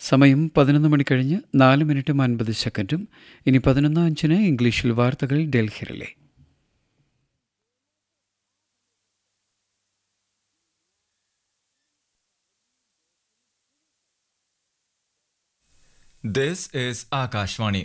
സമയം 11 മണി കഴിഞ്ഞ് 4 മിനിറ്റും 50 സെക്കൻഡും. ഇനി 11:05 ഇംഗ്ലീഷിൽ വാർത്തകൾ ഡൽഹിയിലെ. This is Akashvani.